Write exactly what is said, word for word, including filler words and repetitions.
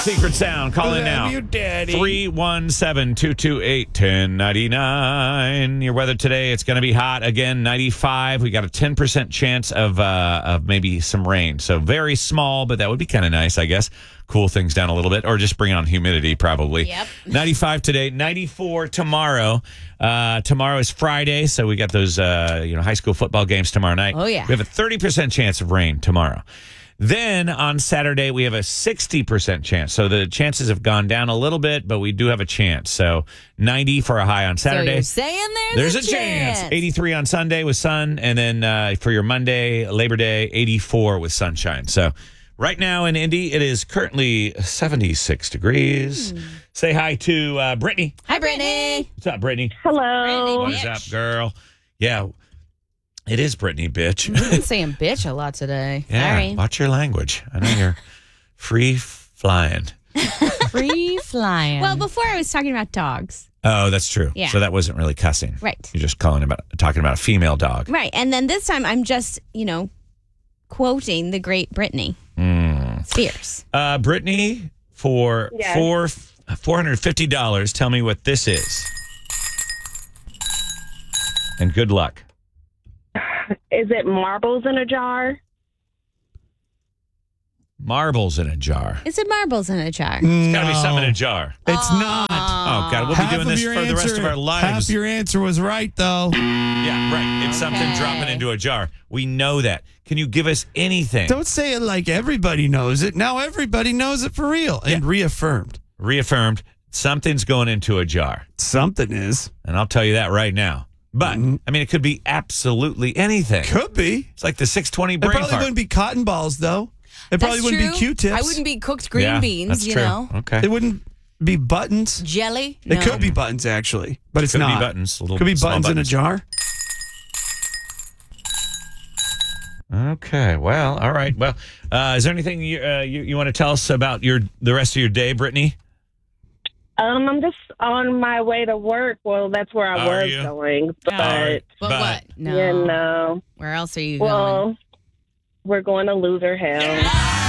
Secret Sound, call in now. Love you, Daddy. three one seven, two two eight, one zero nine nine. Your weather today, it's going to be hot again, ninety-five. We got a ten percent chance of uh, of maybe some rain. So very small, but that would be kind of nice, I guess. Cool things down a little bit, or just bring on humidity, probably. Yep. ninety-five today, ninety-four tomorrow. Uh, tomorrow is Friday, so we got those uh, you know high school football games tomorrow night. Oh, yeah. We have a thirty percent chance of rain tomorrow. Then on Saturday, we have a sixty percent chance. So the chances have gone down a little bit, but we do have a chance. So ninety for a high on Saturday. So you're saying there's, There's a, a chance. chance. eighty-three on Sunday with sun. And then uh, for your Monday, Labor Day, eighty-four with sunshine. So right now in Indy, it is currently seventy-six degrees. Mm. Say hi to uh, Brittany. Hi, Brittany. What's up, Brittany? Hello. What is up, girl? Yeah, it is Brittany, bitch. You've been saying bitch a lot today. Yeah, Sorry. watch your language. I know you're free flying. Free flying. Well, before I was talking about dogs. Oh, that's true. Yeah. So that wasn't really cussing. Right. You're just calling about talking about a female dog. Right. And then this time I'm just, you know, quoting the great Britney Mm. Spears. Uh, Brittany, for Yes. four four hundred fifty dollars, tell me what this is. And good luck. Is it marbles in a jar? Marbles in a jar. Is it marbles in a jar? It's got to be something in a jar. It's not. Oh, God. We'll Half be doing of this your for the rest answer- of our lives. Half your answer was right, though. Yeah, right. It's something Okay. dropping into a jar. We know that. Can you give us anything? Don't say it like everybody knows it. Now everybody knows it for real and Yeah. reaffirmed. Reaffirmed. Something's going into a jar. Something is. And I'll tell you that right now. But, Mhm. I mean, it could be absolutely anything. Could be. It's like the six twenty It brain probably fart. wouldn't be cotton balls, though. It probably That's wouldn't true. be Q-tips. I wouldn't be cooked green Yeah, beans, that's you true. know. Okay. It wouldn't be buttons. Jelly. It No. could be buttons, actually, but it's Could not. be buttons. Little Could be small buttons, in a jar. Okay. Well, all right. Well, uh, is there anything you, uh, you you want to tell us about your the rest of your day, Brittany? Um, I'm just on my way to work. Well, that's where I Are was you? going. But, right. But, But- what? No. you know, Where else are you going? well, we're going to loser hell.